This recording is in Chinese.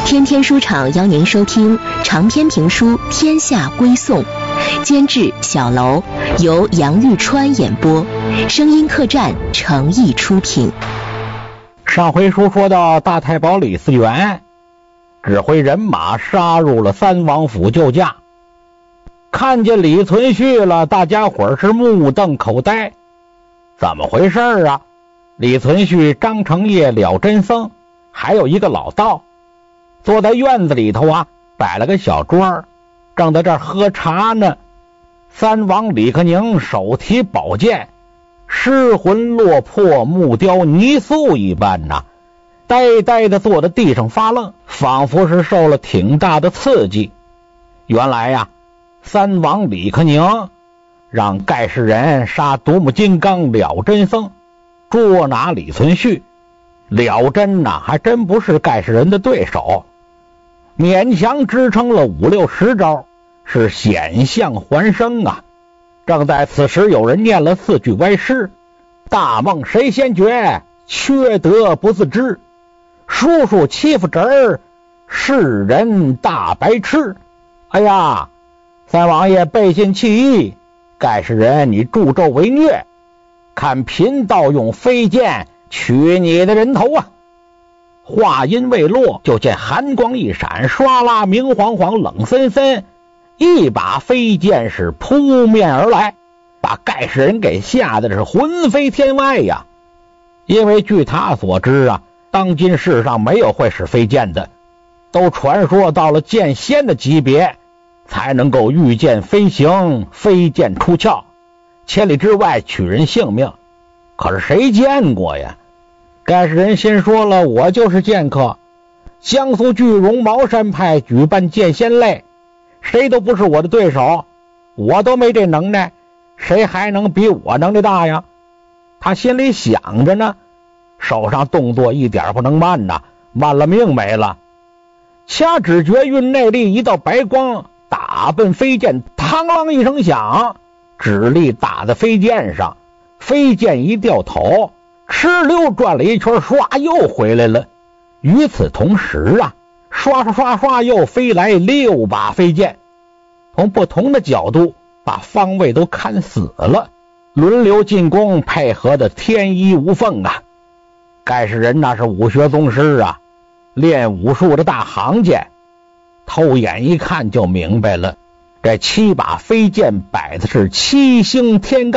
天天书场邀您收听长篇评书《天下归宋》，监制小楼，由杨玉川演播，声音客栈诚意出品。 上回书说到大太保李嗣源指挥人马杀入了三王府救驾，看见李存勖了，大家伙是目瞪口呆。怎么回事啊？李存勖、张承业、了真僧还有一个老道坐在院子里头啊，摆了个小桌，正在这儿喝茶呢。三王李克宁手提宝剑，失魂落魄，木雕泥塑一般呐，呆呆地坐在地上发愣，仿佛是受了挺大的刺激。原来呀，三王李克宁让盖世人杀独木金刚了真僧，捉拿李存勖。了真呐，还真不是盖世人的对手，勉强支撑了5-60招，是险象环生啊。正在此时，有人念了4句歪诗：大梦谁先觉，缺德不自知，叔叔欺负侄儿，世人大白痴。哎呀，三王爷背信弃义，盖世人你助纣为虐，看贫道用飞剑取你的人头啊！话音未落，就见寒光一闪，唰啦明晃晃冷森森，一把飞剑是扑面而来，把盖世人给吓得是魂飞天外呀。因为据他所知啊，当今世上没有会使飞剑的，都传说到了剑仙的级别才能够御剑飞行，飞剑出鞘，千里之外取人性命。可是谁见过呀？盖世人先说了，我就是剑客，江苏句容茅山派举办剑仙类，谁都不是我的对手，我都没这能耐，谁还能比我能力大呀？他心里想着呢，手上动作一点不能慢呐，慢了命没了。掐指诀运内力，一道白光打奔飞剑，嘡啷一声响，指力打在飞剑上，飞剑一掉头，哧溜转了一圈，唰又回来了。与此同时啊，唰唰唰唰又飞来6把飞剑，从不同的角度把方位都看死了，轮流进攻，配合的天衣无缝啊。盖世人那是武学宗师啊，练武术的大行家，偷眼一看就明白了，这7把飞剑摆的是7星天罡